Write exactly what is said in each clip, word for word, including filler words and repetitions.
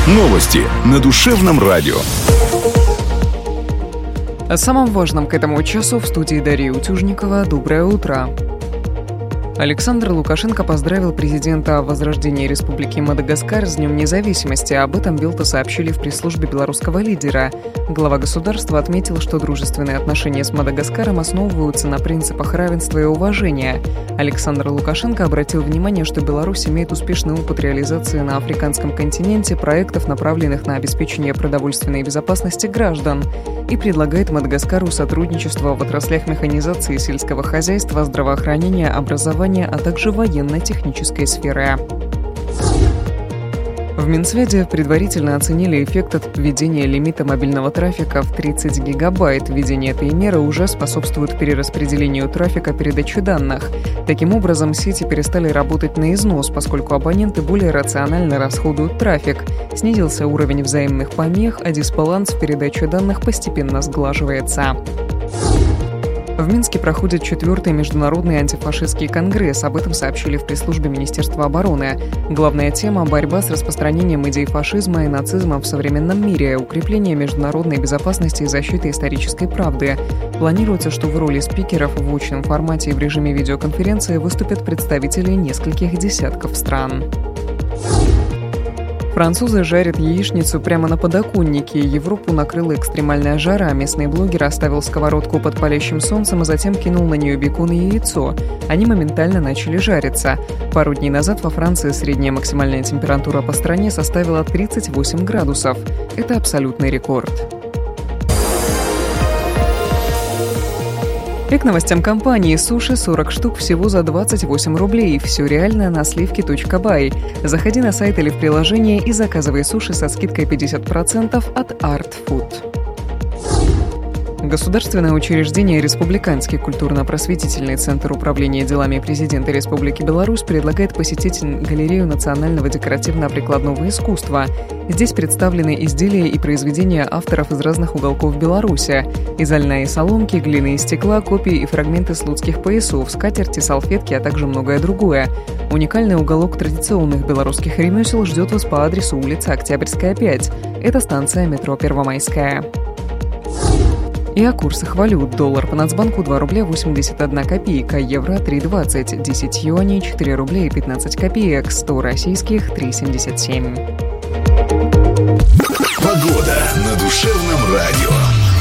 Новости на Душевном радио. О самом важном к этому часу в студии Дарья Утюжникова. Доброе утро. Александр Лукашенко поздравил президента о возрождении Республики Мадагаскар с Днем независимости. Об этом Белта сообщили в пресс-службе белорусского лидера. Глава государства отметил, что дружественные отношения с Мадагаскаром основываются на принципах равенства и уважения. Александр Лукашенко обратил внимание, что Беларусь имеет успешный опыт реализации на африканском континенте проектов, направленных на обеспечение продовольственной безопасности граждан, и предлагает Мадагаскару сотрудничество в отраслях механизации сельского хозяйства, здравоохранения, образования, а также военно-технической сферы. В Минсвязи предварительно оценили эффект от введения лимита мобильного трафика в тридцать гигабайт. Введение этой меры уже способствует перераспределению трафика передачи данных. Таким образом, сети перестали работать на износ, поскольку абоненты более рационально расходуют трафик. Снизился уровень взаимных помех, а дисбаланс в передаче данных постепенно сглаживается. В Минске проходит четвертый международный антифашистский конгресс. Об этом сообщили в пресс-службе Министерства обороны. Главная тема – борьба с распространением идей фашизма и нацизма в современном мире, укрепление международной безопасности и защиты исторической правды. Планируется, что в роли спикеров в очном формате и в режиме видеоконференции выступят представители нескольких десятков стран. Французы жарят яичницу прямо на подоконнике. Европу накрыла экстремальная жара. Местный блогер оставил сковородку под палящим солнцем, а затем кинул на нее бекон и яйцо. Они моментально начали жариться. Пару дней назад во Франции средняя максимальная температура по стране составила тридцать восемь градусов. Это абсолютный рекорд. И к новостям компании. Суши сорок штук всего за двадцать восемь рублей. Все реально на сливки точка бай. Заходи на сайт или в приложение и заказывай суши со скидкой пятьдесят процентов от Art Food. Государственное учреждение «Республиканский культурно-просветительный центр управления делами президента Республики Беларусь» предлагает посетить галерею национального декоративно-прикладного искусства. Здесь представлены изделия и произведения авторов из разных уголков Беларуси. Из льна и соломки, глины и стекла, копии и фрагменты слуцких поясов, скатерти, салфетки, а также многое другое. Уникальный уголок традиционных белорусских ремесел ждет вас по адресу улица Октябрьская, пять. Это станция метро Первомайская. И о курсах валют. Доллар по Нацбанку два рубля восемьдесят одна копейка, евро три двадцать, десять юаней четыре рубля и пятнадцать копеек, сто российских три семьдесят семь. Погода на Душевном радио.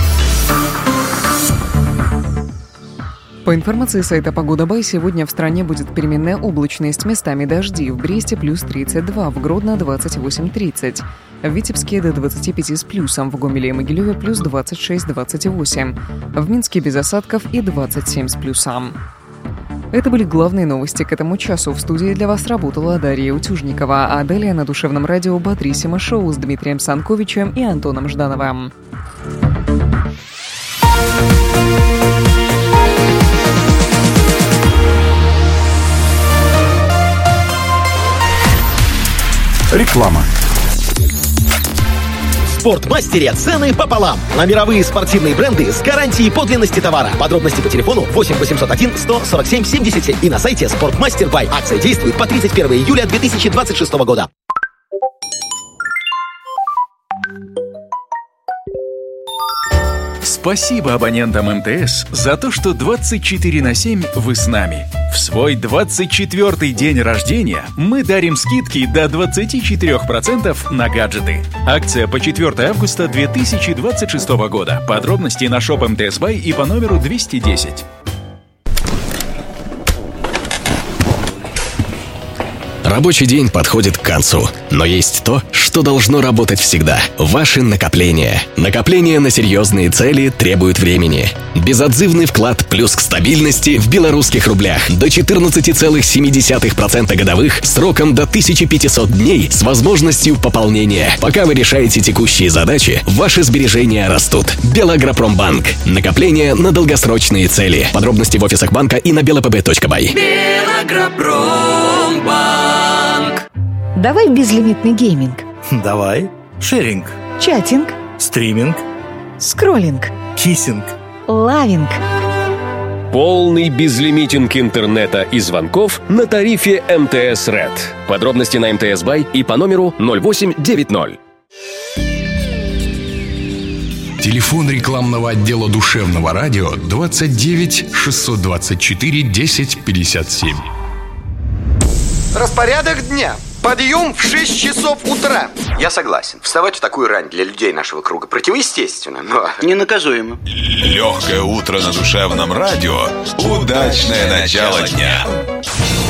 По информации сайта «Погода.бай», сегодня в стране будет переменная облачность, местами дожди. В Бресте плюс тридцать два, в Гродно двадцать восемь тридцать. В Витебске до двадцати пяти с плюсом, в Гомеле и Могилеве плюс двадцать шесть двадцать восемь. В Минске без осадков и двадцать семь с плюсом. Это были главные новости к этому часу. В студии для вас работала Дарья Утюжникова, а далее на Душевном радио «Бодрисимо шоу» с Дмитрием Санковичем и Антоном Ждановым. Реклама. В Спортмастере цены пополам. На мировые спортивные бренды с гарантией подлинности товара. Подробности по телефону восемь восемьсот один сто сорок семь семьдесят семь и на сайте Спортмастер Бай. Акция действует по тридцать первого июля две тысячи двадцать шестого года. Спасибо абонентам эм тэ эс за то, что двадцать четыре на семь вы с нами. В свой двадцать четвёртый день рождения мы дарим скидки до двадцать четыре процента на гаджеты. Акция по четвёртого августа две тысячи двадцать шестого года. Подробности на шоп эм тэ эс Бай и по номеру двести десять. Рабочий день подходит к концу, но есть то, что должно работать всегда – ваши накопления. Накопления на серьезные цели требуют времени. Безотзывный вклад плюс к стабильности в белорусских рублях до четырнадцать целых семь десятых процента годовых сроком до тысяча пятьсот дней с возможностью пополнения. Пока вы решаете текущие задачи, ваши сбережения растут. Белагропромбанк. Накопления на долгосрочные цели. Подробности в офисах банка и на белапб точка бай. Белагропромбанк. Давай безлимитный гейминг. Давай. Шеринг. Чатинг. Стриминг. Скроллинг. Киссинг. Лавинг. Полный безлимитинг интернета и звонков на тарифе эм тэ эс Red. Подробности на эм тэ эс Бай и по номеру ноль восемь девять ноль. Телефон рекламного отдела душевного радио двадцать девять шестьсот двадцать четыре десять пятьдесят семь. Распорядок дня. Подъем в шесть часов утра. Я согласен. Вставать в такую рань для людей нашего круга противоестественно, но ненаказуемо. Легкое утро на душевном радио. Удачное начало дня.